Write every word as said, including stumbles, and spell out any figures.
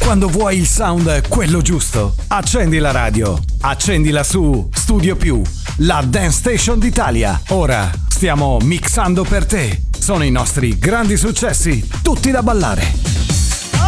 Quando vuoi il sound quello giusto, accendi la radio. Accendila su Studio Più, la Dance Station d'Italia. Ora stiamo mixando per te. Sono i nostri grandi successi, tutti da ballare.